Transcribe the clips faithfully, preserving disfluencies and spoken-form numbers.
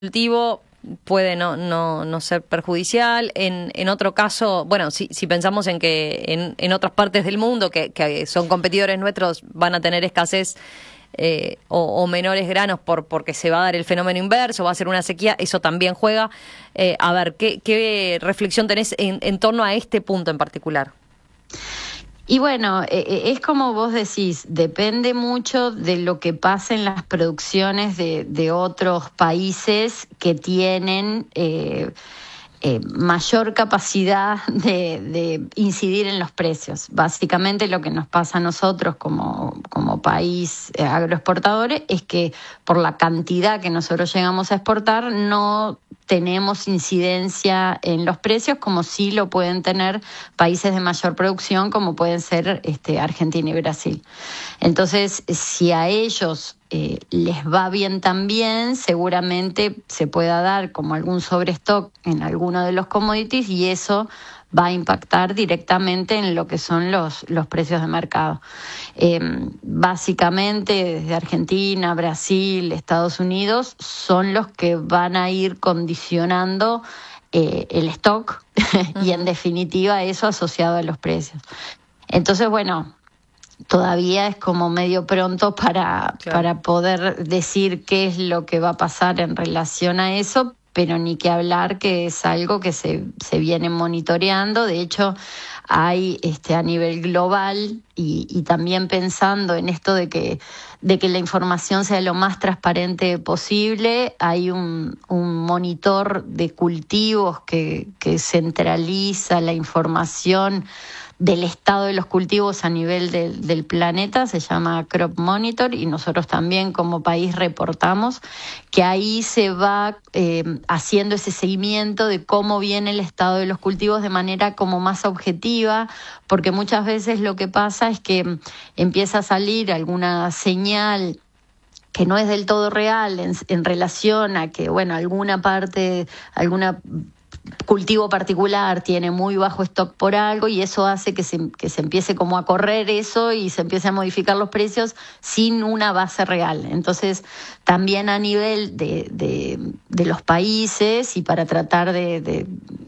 cultivo puede no, no, no ser perjudicial. En, en otro caso, bueno, si, si pensamos en que en, en otras partes del mundo que, que son competidores nuestros van a tener escasez eh, o, o menores granos por porque se va a dar el fenómeno inverso, va a ser una sequía, eso también juega. Eh, a ver, ¿qué, qué reflexión tenés en, en torno a este punto en particular? Y bueno, eh, es como vos decís, depende mucho de lo que pase en las producciones de, de otros países que tienen eh, eh, mayor capacidad de, de incidir en los precios. Básicamente lo que nos pasa a nosotros como, como país eh, agroexportadores es que por la cantidad que nosotros llegamos a exportar no tenemos incidencia en los precios como sí lo pueden tener países de mayor producción como pueden ser este, Argentina y Brasil. Entonces, si a ellos eh, les va bien también, seguramente se pueda dar como algún sobrestock en alguno de los commodities y eso va a impactar directamente en lo que son los, los precios de mercado. Eh, básicamente desde Argentina, Brasil, Estados Unidos son los que van a ir condicionando eh, el stock uh-huh. y en definitiva eso asociado a los precios. Entonces, bueno, todavía es como medio pronto para, claro. para poder decir qué es lo que va a pasar en relación a eso, pero ni que hablar que es algo que se, se viene monitoreando. De hecho, hay este, a nivel global y, y también pensando en esto de que, de que la información sea lo más transparente posible, hay un, un monitor de cultivos que, que centraliza la información del estado de los cultivos a nivel de, del planeta, se llama Crop Monitor, y nosotros también como país reportamos que ahí se va eh, haciendo ese seguimiento de cómo viene el estado de los cultivos de manera como más objetiva, porque muchas veces lo que pasa es que empieza a salir alguna señal que no es del todo real en, en relación a que, bueno, alguna parte, alguna cultivo particular tiene muy bajo stock por algo y eso hace que se, que se empiece como a correr eso y se empiece a modificar los precios sin una base real. Entonces, también a nivel de, de, de los países y para tratar de, de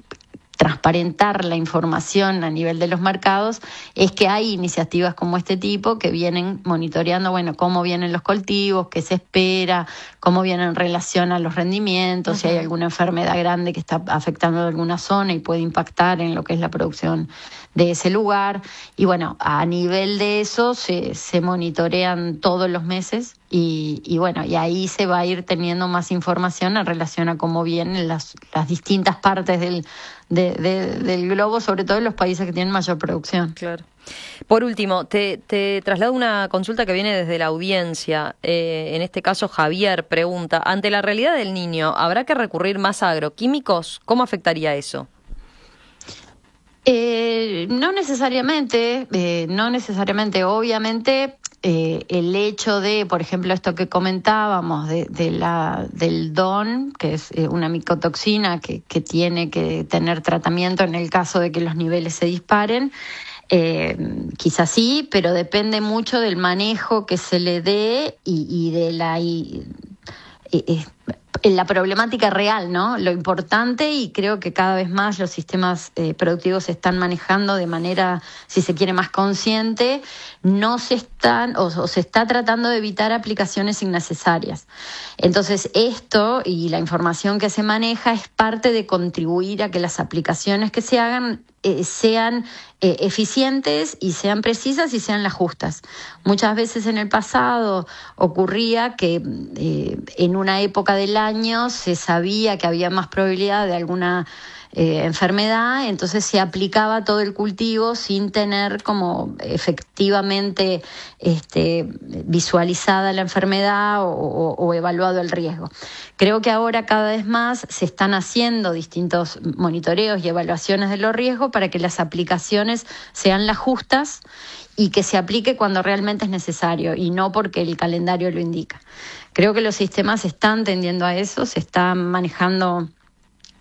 transparentar la información a nivel de los mercados, es que hay iniciativas como este tipo que vienen monitoreando, bueno, cómo vienen los cultivos, qué se espera, cómo vienen en relación a los rendimientos, uh-huh. si hay alguna enfermedad grande que está afectando alguna zona y puede impactar en lo que es la producción de ese lugar. Y bueno, a nivel de eso se, se monitorean todos los meses y, y bueno, y ahí se va a ir teniendo más información en relación a cómo vienen las, las distintas partes del, de, de, del globo, sobre todo en los países que tienen mayor producción. Claro. Por último, te, te traslado una consulta que viene desde la audiencia. Eh, en este caso, Javier pregunta, ante la realidad del Niño, ¿habrá que recurrir más a agroquímicos? ¿Cómo afectaría eso? Eh, no necesariamente, eh, no necesariamente. Obviamente, eh, el hecho de, por ejemplo, esto que comentábamos de, de la del D O N, que es eh, una micotoxina que, que tiene que tener tratamiento en el caso de que los niveles se disparen, eh, quizás sí, pero depende mucho del manejo que se le dé y, y de la... Y, y, en la problemática real, ¿no? Lo importante, y creo que cada vez más los sistemas eh, productivos se están manejando de manera, si se quiere, más consciente, no se están, o, o se está tratando de evitar aplicaciones innecesarias. Entonces, esto y la información que se maneja es parte de contribuir a que las aplicaciones que se hagan eh, sean eh, eficientes y sean precisas y sean las justas. Muchas veces en el pasado ocurría que eh, en una época del año se sabía que había más probabilidad de alguna eh, enfermedad, entonces se aplicaba todo el cultivo sin tener como efectivamente este, visualizada la enfermedad o, o, o evaluado el riesgo. Creo que ahora cada vez más se están haciendo distintos monitoreos y evaluaciones de los riesgos para que las aplicaciones sean las justas y que se aplique cuando realmente es necesario y no porque el calendario lo indica. Creo que los sistemas están tendiendo a eso, se están manejando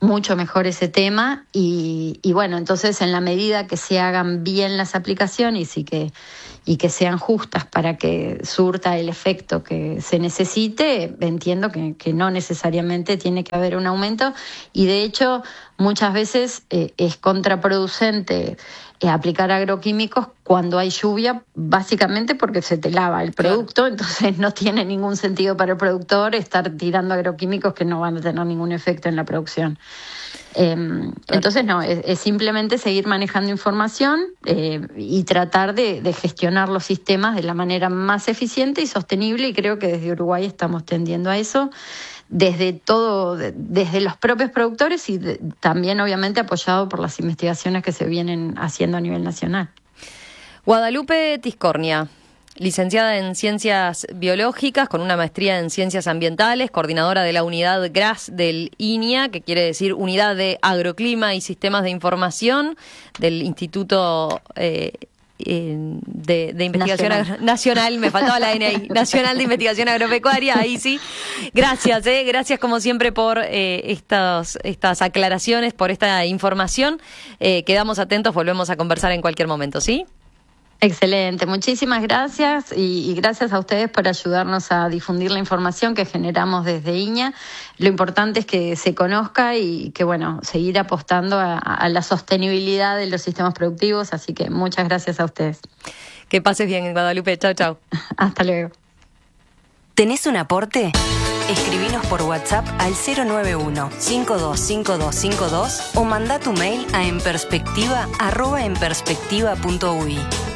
mucho mejor ese tema y, y bueno, entonces en la medida que se hagan bien las aplicaciones y que, y que sean justas para que surta el efecto que se necesite, entiendo que, que no necesariamente tiene que haber un aumento y de hecho muchas veces eh, es contraproducente eh, aplicar agroquímicos cuando hay lluvia, básicamente porque se te lava el producto, claro. Entonces no tiene ningún sentido para el productor estar tirando agroquímicos que no van a tener ningún efecto en la producción. Eh, claro. Entonces no, es, es simplemente seguir manejando información eh, y tratar de, de gestionar los sistemas de la manera más eficiente y sostenible, y creo que desde Uruguay estamos tendiendo a eso, desde todo, desde los propios productores y de, también obviamente apoyado por las investigaciones que se vienen haciendo a nivel nacional. Guadalupe Tiscornia, licenciada en Ciencias Biológicas con una maestría en Ciencias Ambientales, coordinadora de la unidad G R A S del I N I A, que quiere decir Unidad de Agroclima y Sistemas de Información del Instituto eh, De, de Investigación Nacional. Agro- Nacional, me faltaba la N ahí, Nacional de Investigación Agropecuaria, ahí sí. Gracias, eh, gracias como siempre por eh, estas, estas aclaraciones, por esta información. Eh, quedamos atentos, volvemos a conversar en cualquier momento, ¿sí? Excelente, muchísimas gracias y, y gracias a ustedes por ayudarnos a difundir la información que generamos desde I N I A. Lo importante es que se conozca y que, bueno, seguir apostando a, a la sostenibilidad de los sistemas productivos, así que muchas gracias a ustedes. Que pases bien, Guadalupe, chau, chau. Hasta luego. ¿Tenés un aporte? Escribinos por WhatsApp al cero nueve uno, cinco dos cinco dos cinco dos o mandá tu mail a enperspectiva arroba enperspectiva punto u i.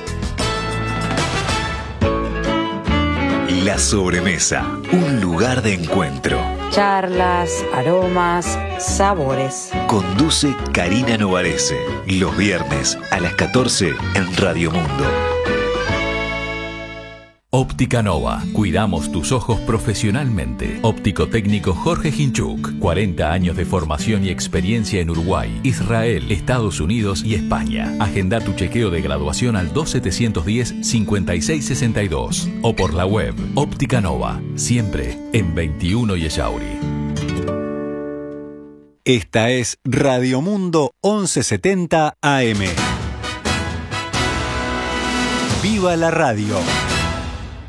La sobremesa, un lugar de encuentro. Charlas, aromas, sabores. Conduce Karina Novarese, los viernes a las catorce en Radio Mundo. Óptica Nova. Cuidamos tus ojos profesionalmente. Óptico técnico Jorge Hinchuk. cuarenta años de formación y experiencia en Uruguay, Israel, Estados Unidos y España. Agenda tu chequeo de graduación al dos setecientos diez, cincuenta y seis sesenta y dos o por la web Óptica Nova. Siempre en veintiuno y Echauri. Esta es Radio Mundo once setenta A M. ¡Viva la radio!